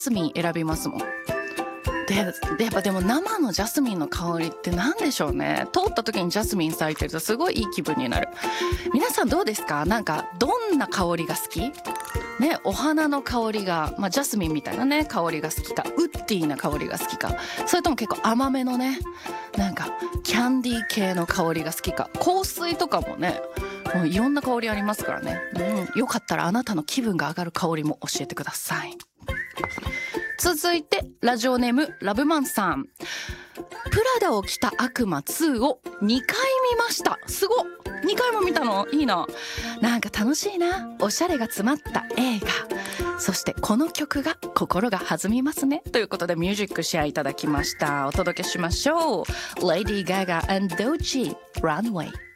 スミン選びますもん。でやっぱでも生のジャスミンの香りって何でしょうね。通った時にジャスミン咲いてるとすごいいい気分になる。皆さんどうですか？なんかどんな香りが好き？ね、お花の香りが、ジャスミンみたいなね香りが好きか、ウッディーな香りが好きか、それとも結構甘めのねなんかキャンディー系の香りが好きか。香水とかもね、もういろんな香りありますからね、よかったらあなたの気分が上がる香りも教えてください。続いてラジオネームラブマンさん。プラダを着た悪魔2を2回見ました。すごっ、2回も見たの？いいな。なんか楽しいな。おしゃれが詰まった映画、そしてこの曲が心が弾みますね。ということでミュージックシェアいただきました。お届けしましょう。 Lady Gaga and Doechii Runway。